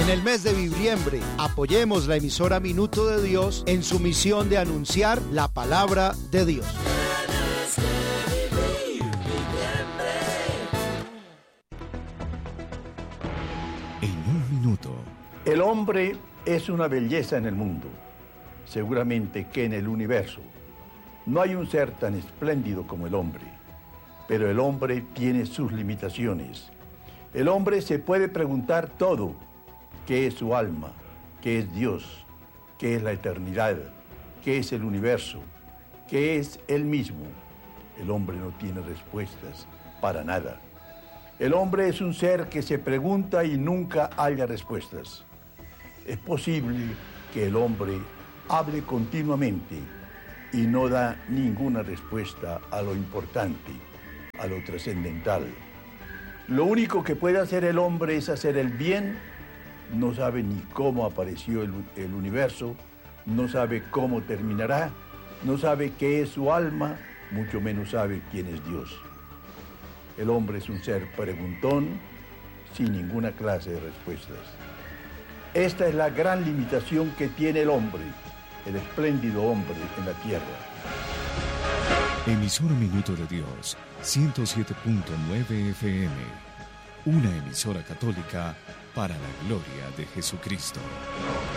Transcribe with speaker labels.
Speaker 1: En el mes de Viviembre, apoyemos la emisora Minuto de Dios en su misión de anunciar la palabra de Dios.
Speaker 2: En un minuto.
Speaker 3: El hombre es una belleza en el mundo. Seguramente que en el universo no hay un ser tan espléndido como el hombre. Pero el hombre tiene sus limitaciones. El hombre se puede preguntar todo. ¿Qué es su alma? ¿Qué es Dios? ¿Qué es la eternidad? ¿Qué es el universo? ¿Qué es él mismo? El hombre no tiene respuestas para nada. El hombre es un ser que se pregunta y nunca halla respuestas. Es posible que el hombre hable continuamente y no da ninguna respuesta a lo importante, a lo trascendental. Lo único que puede hacer el hombre es hacer el bien. No sabe ni cómo apareció el universo, no sabe cómo terminará, no sabe qué es su alma, mucho menos sabe quién es Dios. El hombre es un ser preguntón, sin ninguna clase de respuestas. Esta es la gran limitación que tiene el hombre, el espléndido hombre en la tierra.
Speaker 2: Emisora Minuto de Dios, 107.9 FM. Una emisora católica para la gloria de Jesucristo.